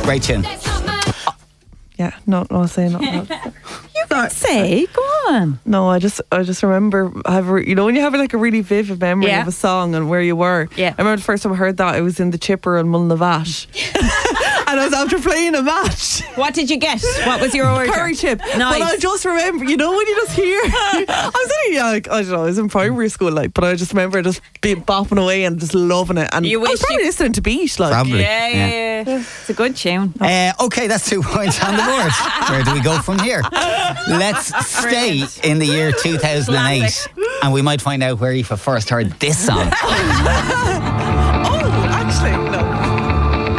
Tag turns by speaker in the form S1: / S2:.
S1: Great tune.
S2: Yeah, no, I'll say no.
S3: You can say, go on.
S2: No, I just remember when you have like a really vivid memory of a song and where you were.
S3: Yeah.
S2: I remember the first time I heard that I was in the Chipper in Mulnavash. And I was after playing a match.
S3: What did you get? What was your order?
S2: Curry chip.
S3: Nice.
S2: But I just remember, when you just hear, I was only like, I don't know, I was in primary school, like, but I just remember just bopping away and just loving it. And I was probably listening to Beat, like.
S1: Probably.
S3: Yeah. It's a good tune.
S1: Okay, that's 2 points on the board. Where do we go from here? Let's stay in the year 2008 and we might find out where you first heard this song.